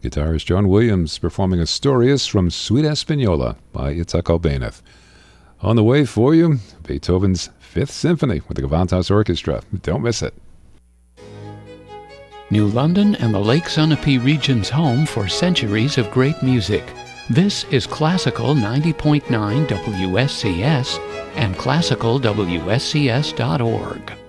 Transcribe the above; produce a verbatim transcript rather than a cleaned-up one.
Guitarist John Williams performing Astorius from Suite Espanola by Itzhak Albéniz. On the way for you, Beethoven's Fifth Symphony with the Gewandhaus Orchestra. Don't miss it. New London and the Lake Sunapee region's home for centuries of great music. This is Classical ninety point nine W S C S and classical W S C S dot org.